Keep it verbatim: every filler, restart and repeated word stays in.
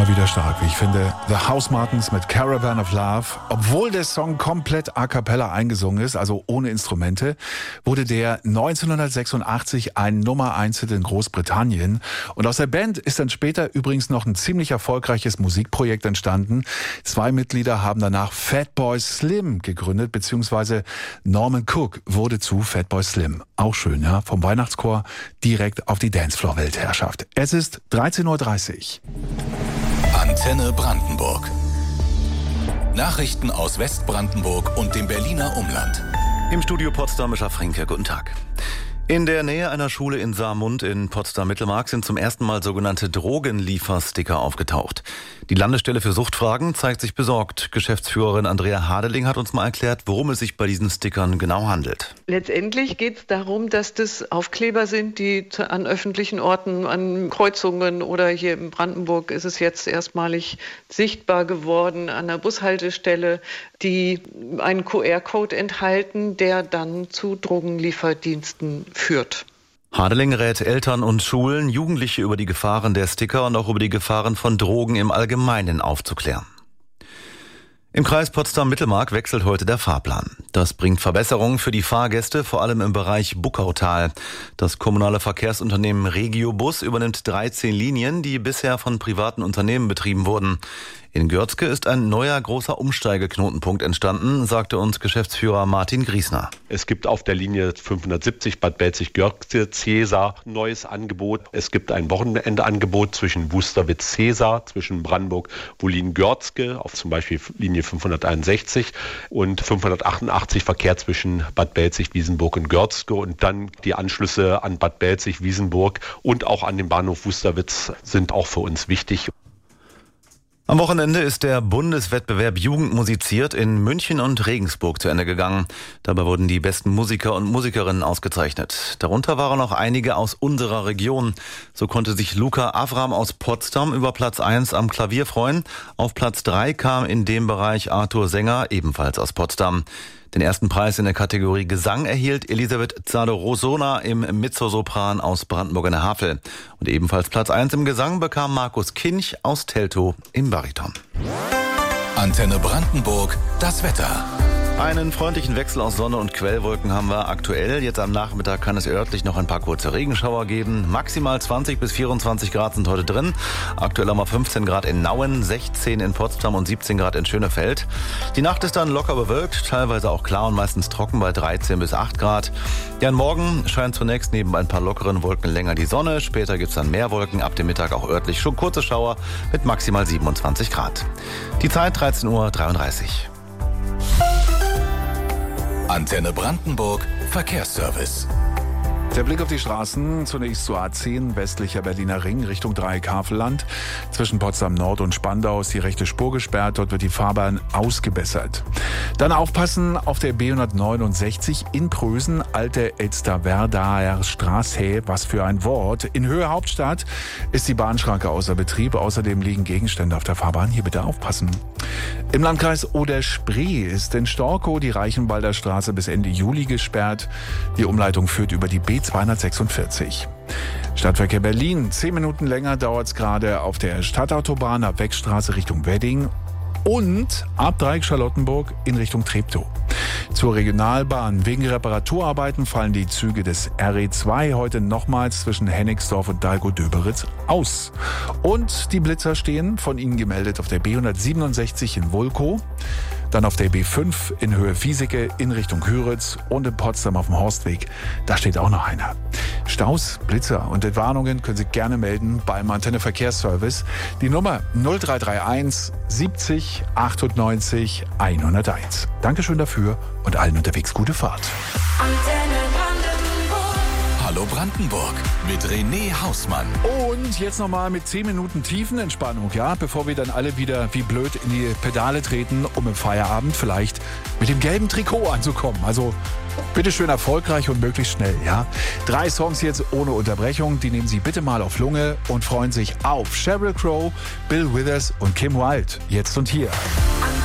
wieder stark, wie ich finde. The Housemartins mit Caravan of Love. Obwohl der Song komplett a cappella eingesungen ist, also ohne Instrumente, wurde der neunzehnhundertsechsundachtzig ein Nummer eins Hit in Großbritannien. Und aus der Band ist dann später übrigens noch ein ziemlich erfolgreiches Musikprojekt entstanden. Zwei Mitglieder haben danach Fatboy Slim gegründet, beziehungsweise Norman Cook wurde zu Fatboy Slim. Auch schön, ja? Vom Weihnachtschor direkt auf die Dancefloor-Weltherrschaft. Es ist dreizehn Uhr dreißig. Antenne Brandenburg. Nachrichten aus Westbrandenburg und dem Berliner Umland. Im Studio Potsdamischer Fränke, guten Tag. In der Nähe einer Schule in Saarmund in Potsdam-Mittelmark sind zum ersten Mal sogenannte Drogenliefersticker aufgetaucht. Die Landesstelle für Suchtfragen zeigt sich besorgt. Geschäftsführerin Andrea Hadeling hat uns mal erklärt, worum es sich bei diesen Stickern genau handelt. Letztendlich geht es darum, dass das Aufkleber sind, die an öffentlichen Orten, an Kreuzungen oder hier in Brandenburg ist es jetzt erstmalig sichtbar geworden, an der Bushaltestelle, die einen Q R-Code enthalten, der dann zu Drogenlieferdiensten führt. Hadeling rät Eltern und Schulen, Jugendliche über die Gefahren der Sticker und auch über die Gefahren von Drogen im Allgemeinen aufzuklären. Im Kreis Potsdam-Mittelmark wechselt heute der Fahrplan. Das bringt Verbesserungen für die Fahrgäste, vor allem im Bereich Buckautal. Das kommunale Verkehrsunternehmen Regiobus übernimmt dreizehn Linien, die bisher von privaten Unternehmen betrieben wurden. In Görzke ist ein neuer großer Umsteigeknotenpunkt entstanden, sagte uns Geschäftsführer Martin Griesner. Es gibt auf der Linie fünfhundertsiebzig Bad Belzig-Görzke-Cäsar neues Angebot. Es gibt ein Wochenendeangebot zwischen Wusterwitz-Cäsar, zwischen Brandenburg-Wulin-Görzke auf zum Beispiel Linie fünfhunderteinundsechzig und fünfhundertachtundachtzig Verkehr zwischen Bad Belzig-Wiesenburg und Görzke und dann die Anschlüsse an Bad Belzig-Wiesenburg und auch an den Bahnhof Wusterwitz sind auch für uns wichtig. Am Wochenende ist der Bundeswettbewerb Jugend musiziert in München und Regensburg zu Ende gegangen. Dabei wurden die besten Musiker und Musikerinnen ausgezeichnet. Darunter waren auch einige aus unserer Region. So konnte sich Luca Avram aus Potsdam über Platz eins am Klavier freuen. Auf Platz drei kam in dem Bereich Arthur Sänger, ebenfalls aus Potsdam. Den ersten Preis in der Kategorie Gesang erhielt Elisabeth Zadorosona im Mezzosopran aus Brandenburg an der Havel. Und ebenfalls Platz eins im Gesang bekam Markus Kinch aus Teltow im Bariton. Antenne Brandenburg, das Wetter. Einen freundlichen Wechsel aus Sonne und Quellwolken haben wir aktuell. Jetzt am Nachmittag kann es örtlich noch ein paar kurze Regenschauer geben. Maximal zwanzig bis vierundzwanzig Grad sind heute drin. Aktuell haben wir fünfzehn Grad in Nauen, sechzehn in Potsdam und siebzehn Grad in Schönefeld. Die Nacht ist dann locker bewölkt, teilweise auch klar und meistens trocken bei dreizehn bis acht Grad. Ja, morgen scheint zunächst neben ein paar lockeren Wolken länger die Sonne. Später gibt es dann mehr Wolken, ab dem Mittag auch örtlich schon kurze Schauer mit maximal siebenundzwanzig Grad. Die Zeit dreizehn Uhr dreiunddreißig. Antenne Brandenburg, Verkehrsservice. Der Blick auf die Straßen, zunächst zur A zehn, westlicher Berliner Ring, Richtung Dreieck-Havelland. Zwischen Potsdam Nord und Spandau ist die rechte Spur gesperrt, dort wird die Fahrbahn ausgebessert. Dann aufpassen auf der B hundertneunundsechzig in Prösen, alte Elsterwerdaer Straße, was für ein Wort. In Höhe Hauptstadt ist die Bahnschranke außer Betrieb, außerdem liegen Gegenstände auf der Fahrbahn, hier bitte aufpassen. Im Landkreis Oder-Spree ist in Storkow die Reichenwalder Straße bis Ende Juli gesperrt. Die Umleitung führt über die B zweihundertsechsundvierzig. Stadtverkehr Berlin. Zehn Minuten länger dauert es gerade auf der Stadtautobahn ab Wegstraße Richtung Wedding und ab Dreieck Charlottenburg in Richtung Treptow. Zur Regionalbahn. Wegen Reparaturarbeiten fallen die Züge des R E zwei heute nochmals zwischen Hennigsdorf und Dahlgow-Döberitz aus. Und die Blitzer stehen, von ihnen gemeldet, auf der B hundertsiebenundsechzig in Wulkow. Dann auf der B fünf in Höhe Fieseke in Richtung Hüritz und in Potsdam auf dem Horstweg. Da steht auch noch einer. Staus, Blitzer und Entwarnungen können Sie gerne melden beim Antenne Verkehrsservice. Die Nummer null drei drei eins siebzig achtundneunzig hunderteins. Dankeschön dafür und allen unterwegs gute Fahrt. Antenne Brandenburg. Hallo Brandenburg mit René Hausmann. Und jetzt nochmal mit zehn Minuten Tiefenentspannung, ja, bevor wir dann alle wieder wie blöd in die Pedale treten, um im Feierabend vielleicht mit dem gelben Trikot anzukommen. Also bitte schön erfolgreich und möglichst schnell, ja. Drei Songs jetzt ohne Unterbrechung, die nehmen Sie bitte mal auf Lunge und freuen sich auf Sheryl Crow, Bill Withers und Kim Wilde. Jetzt und hier.